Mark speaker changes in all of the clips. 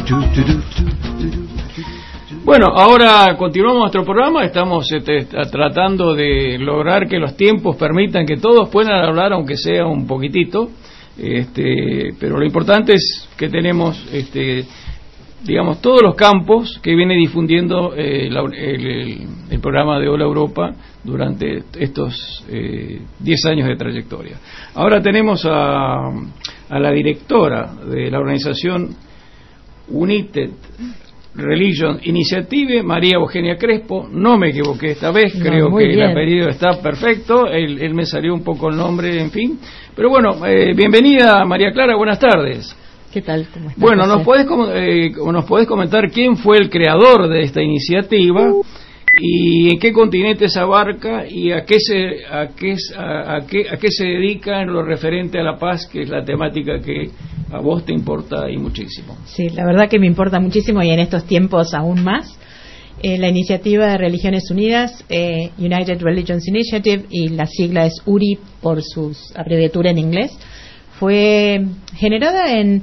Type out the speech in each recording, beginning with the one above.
Speaker 1: Bueno, ahora continuamos nuestro programa. Estamos tratando de lograr que los tiempos permitan que todos puedan hablar, aunque sea un poquitito. Pero lo importante es que tenemos, digamos, todos los campos que viene difundiendo el programa de Hola Europa durante estos 10 años de trayectoria. Ahora tenemos a la directora de la organización United Religion Initiative, María Eugenia Crespo. No me equivoqué esta vez, creo que el apellido está perfecto, él me salió un poco el nombre, en fin. Pero bueno, bienvenida María Clara, buenas tardes.
Speaker 2: ¿Qué tal? ¿Cómo estás?
Speaker 1: Bueno, ¿nos podés comentar quién fue el creador de esta iniciativa y en qué continentes abarca y a qué se dedica en lo referente a la paz, que es la temática que a vos te importa y muchísimo?
Speaker 2: Sí, la verdad que me importa muchísimo y en estos tiempos aún más. La iniciativa de Religiones Unidas, United Religions Initiative, y la sigla es URI por su abreviatura en inglés, fue generada en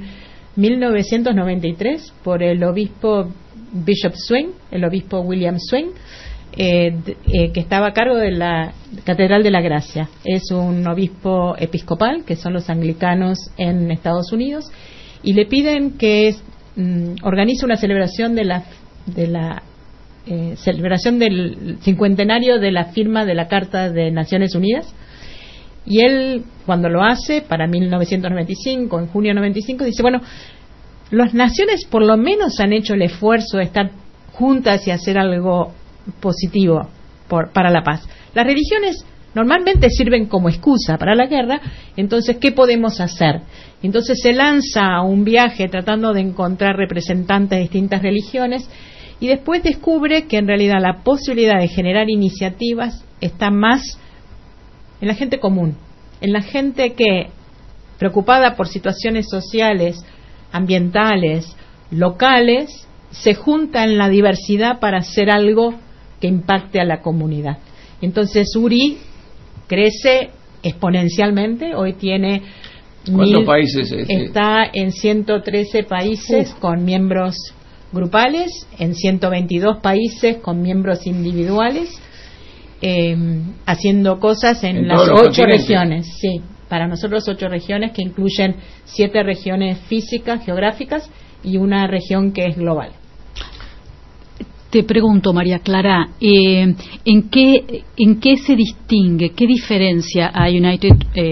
Speaker 2: 1993 por el obispo Bishop Swain, el obispo William Swain, que estaba a cargo de la Catedral de la Gracia. Es un obispo episcopal, que son los anglicanos en Estados Unidos, y le piden que organice una celebración de la celebración del cincuentenario de la firma de la Carta de Naciones Unidas. Y él, cuando lo hace, para 1995, en junio de 95, dice, bueno, las naciones por lo menos han hecho el esfuerzo de estar juntas y hacer algo positivo para la paz. Las religiones normalmente sirven como excusa para la guerra, entonces, ¿qué podemos hacer? Entonces se lanza a un viaje tratando de encontrar representantes de distintas religiones y después descubre que en realidad la posibilidad de generar iniciativas está más en la gente común, en la gente que, preocupada por situaciones sociales, ambientales, locales, se junta en la diversidad para hacer algo que impacte a la comunidad. Entonces URI crece exponencialmente, hoy tiene
Speaker 1: ¿cuántos países?
Speaker 2: Está en 113 países con miembros grupales, en 122 países con miembros individuales, haciendo cosas en las 8 regiones, sí, para nosotros 8 regiones que incluyen 7 regiones físicas, geográficas y una región que es global.
Speaker 3: Te pregunto, María Clara, ¿en qué se distingue, qué diferencia a United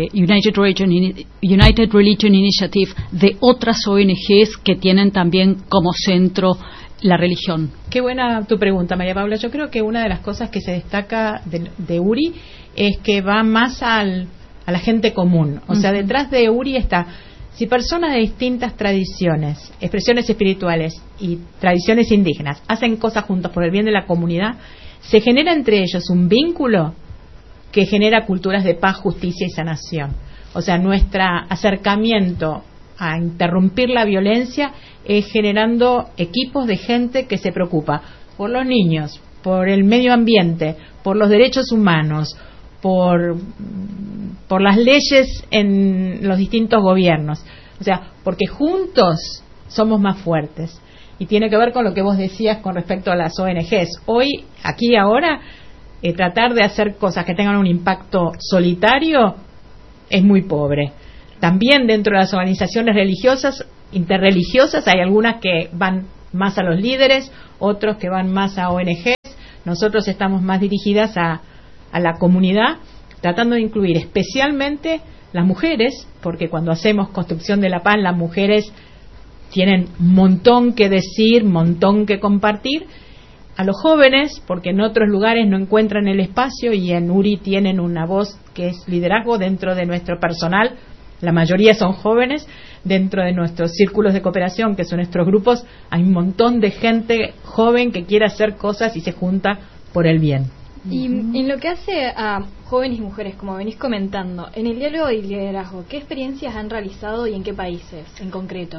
Speaker 3: Religion Initiative de otras ONGs que tienen también como centro la religión?
Speaker 2: Qué buena tu pregunta, María Paula. Yo creo que una de las cosas que se destaca de URI es que va más a la gente común. O sea, detrás de URI está, si personas de distintas tradiciones, expresiones espirituales y tradiciones indígenas hacen cosas juntos por el bien de la comunidad, se genera entre ellos un vínculo que genera culturas de paz, justicia y sanación. O sea, nuestro acercamiento a interrumpir la violencia es generando equipos de gente que se preocupa por los niños, por el medio ambiente, por los derechos humanos, por las leyes en los distintos gobiernos. O sea, porque juntos somos más fuertes. Y tiene que ver con lo que vos decías con respecto a las ONGs. Hoy, aquí y ahora, tratar de hacer cosas que tengan un impacto solitario es muy pobre. También dentro de las organizaciones religiosas, interreligiosas, hay algunas que van más a los líderes, otros que van más a ONGs. Nosotros estamos más dirigidas a la comunidad, tratando de incluir especialmente las mujeres, porque cuando hacemos construcción de la paz, las mujeres tienen un montón que decir, un montón que compartir. A los jóvenes, porque en otros lugares no encuentran el espacio y en URI tienen una voz que es liderazgo dentro de nuestro personal. La mayoría son jóvenes. Dentro de nuestros círculos de cooperación, que son nuestros grupos, hay un montón de gente joven que quiere hacer cosas y se junta por el bien.
Speaker 4: Y en lo que hace a jóvenes y mujeres, como venís comentando, en el diálogo y liderazgo, ¿qué experiencias han realizado y en qué países en concreto?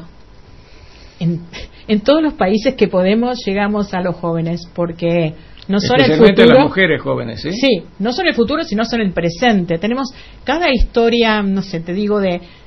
Speaker 2: En todos los países que podemos llegamos a los jóvenes, porque no son el
Speaker 1: especialmente
Speaker 2: futuro.
Speaker 1: Las mujeres jóvenes, ¿sí?
Speaker 2: Sí, no son el futuro, sino son el presente. Tenemos cada historia, no sé, te digo, de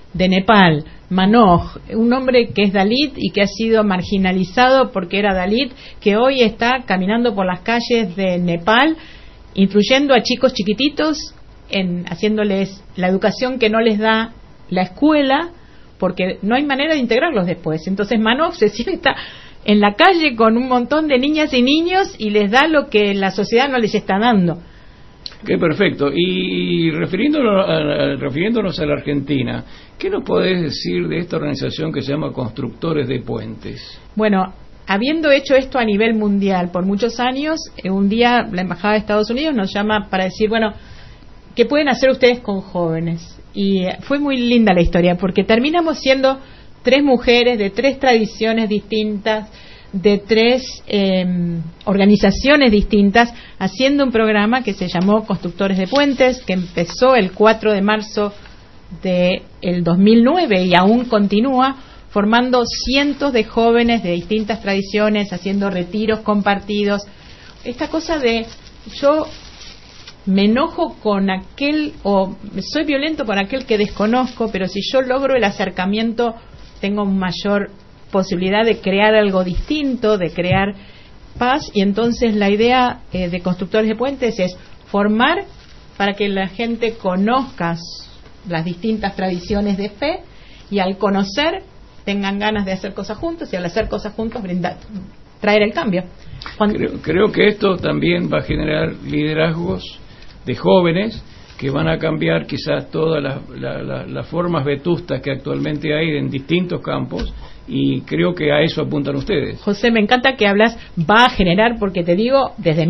Speaker 2: de Nepal, Manoj, un hombre que es Dalit y que ha sido marginalizado porque era Dalit, que hoy está caminando por las calles de Nepal, instruyendo a chicos chiquititos, haciéndoles la educación que no les da la escuela, porque no hay manera de integrarlos después. Entonces Manoj se sienta en la calle con un montón de niñas y niños y les da lo que la sociedad no les está dando.
Speaker 1: Qué perfecto. Y refiriéndonos a la Argentina, ¿qué nos podés decir de esta organización que se llama Constructores de Puentes?
Speaker 2: Bueno, habiendo hecho esto a nivel mundial por muchos años, un día la Embajada de Estados Unidos nos llama para decir, bueno, ¿qué pueden hacer ustedes con jóvenes? Y fue muy linda la historia, porque terminamos siendo 3 mujeres de 3 tradiciones distintas, de 3 organizaciones distintas, haciendo un programa que se llamó Constructores de Puentes, que empezó el 4 de marzo del 2009 y aún continúa, formando cientos de jóvenes de distintas tradiciones, haciendo retiros compartidos. Esta cosa de yo me enojo con aquel, o soy violento con aquel que desconozco, pero si yo logro el acercamiento tengo mayor posibilidad de crear algo distinto, de crear paz. Y entonces la idea de Constructores de Puentes es formar para que la gente conozca las distintas tradiciones de fe, y al conocer tengan ganas de hacer cosas juntos, y al hacer cosas juntos traer el cambio.
Speaker 1: Creo que esto también va a generar liderazgos de jóvenes que van a cambiar quizás todas las formas vetustas que actualmente hay en distintos campos, y creo que a eso apuntan ustedes.
Speaker 2: José, me encanta que hablas va a generar, porque te digo, desde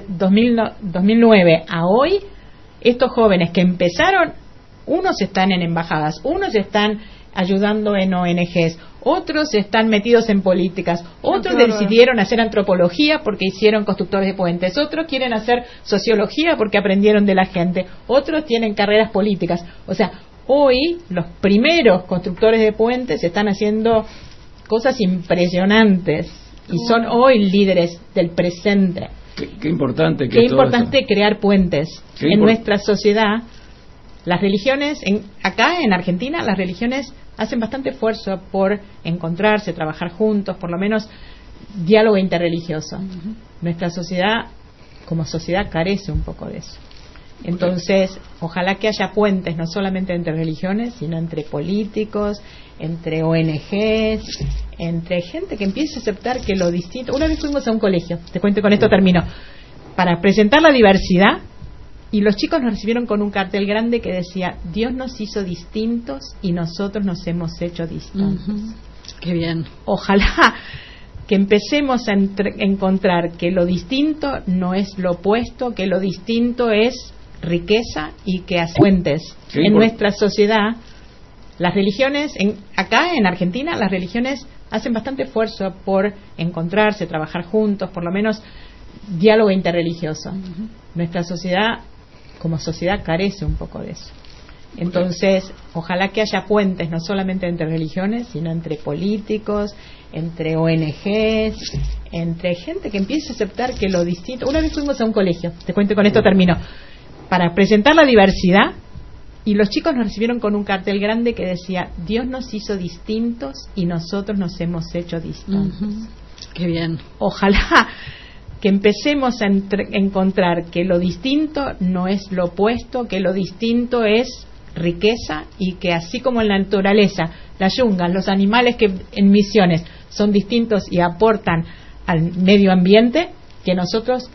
Speaker 2: 2009 a hoy, estos jóvenes que empezaron, unos están en embajadas, unos están ayudando en ONGs, otros están metidos en políticas, otros decidieron hacer antropología porque hicieron Constructores de Puentes, otros quieren hacer sociología porque aprendieron de la gente, otros tienen carreras políticas. O sea, hoy los primeros Constructores de Puentes están haciendo cosas impresionantes y son hoy líderes del presente.
Speaker 1: Qué importante
Speaker 2: qué importante crear puentes en nuestra sociedad. Las religiones, acá en Argentina, las religiones hacen bastante esfuerzo por encontrarse, trabajar juntos, por lo menos diálogo interreligioso. Uh-huh. Nuestra sociedad, como sociedad, carece un poco de eso. Entonces, ojalá que haya puentes, no solamente entre religiones, sino entre políticos, entre ONGs, entre gente que empiece a aceptar que lo distinto. Una vez fuimos a un colegio, te cuento, con esto termino, para presentar la diversidad. Y los chicos nos recibieron con un cartel grande que decía: Dios nos hizo distintos y nosotros nos hemos hecho distintos.
Speaker 3: Uh-huh. Qué bien.
Speaker 2: Ojalá que empecemos a encontrar que lo distinto no es lo opuesto, que lo distinto es riqueza, y que hace puentes en nuestra sociedad. Las religiones, acá en Argentina, las religiones hacen bastante esfuerzo por encontrarse, trabajar juntos, por lo menos diálogo interreligioso. Uh-huh. Nuestra sociedad, como sociedad, carece un poco de eso. Entonces, ojalá que haya puentes, no solamente entre religiones, sino entre políticos, entre ONGs, entre gente que empiece a aceptar que lo distinto. Una vez fuimos a un colegio, te cuento, con esto termino, para presentar la diversidad, y los chicos nos recibieron con un cartel grande que decía: Dios nos hizo distintos y nosotros nos hemos hecho distintos.
Speaker 3: Uh-huh. Qué bien.
Speaker 2: Ojalá que empecemos a encontrar que lo distinto no es lo opuesto, que lo distinto es riqueza, y que así como en la naturaleza, las yungas, los animales que en Misiones son distintos y aportan al medio ambiente, que nosotros